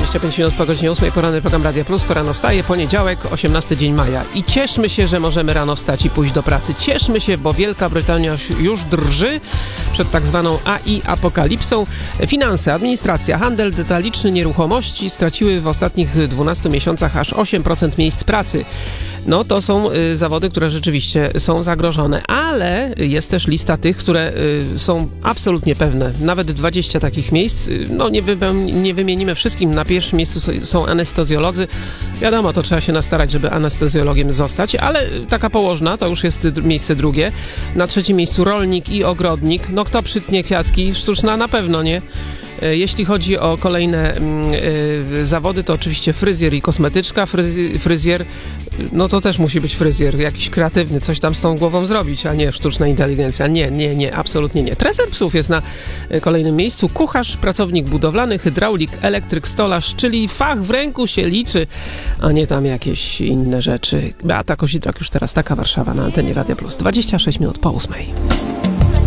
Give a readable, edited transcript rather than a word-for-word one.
25 minut po godzinie 8, poranny program Radia Plus, to rano wstaje, poniedziałek, 18 dzień maja. I cieszmy się, że możemy rano wstać i pójść do pracy. Cieszmy się, bo Wielka Brytania już drży przed tak zwaną AI apokalipsą. Finanse, administracja, handel detaliczny, nieruchomości straciły w ostatnich 12 miesiącach aż 8% miejsc pracy. No to są zawody, które rzeczywiście są zagrożone, ale jest też lista tych, które są absolutnie pewne. Nawet 20 takich miejsc, no nie wymienimy wszystkim. Na pierwszym miejscu są anestezjolodzy. Wiadomo, to trzeba się nastarać, żeby anestezjologiem zostać, ale taka położna to już jest miejsce drugie. Na trzecim miejscu rolnik i ogrodnik. No kto przytnie kwiatki? Sztuczna na pewno nie. Jeśli chodzi o kolejne zawody, to oczywiście fryzjer i kosmetyczka. Fryzjer, no to też musi być fryzjer, jakiś kreatywny, coś tam z tą głową zrobić, a nie sztuczna inteligencja. Nie, absolutnie nie. Treser psów jest na kolejnym miejscu. Kucharz, pracownik budowlany, hydraulik, elektryk, stolarz, czyli fach w ręku się liczy, a nie tam jakieś inne rzeczy. Beata Kozidrak już teraz, taka Warszawa na antenie Radia Plus. 26 minut po 8.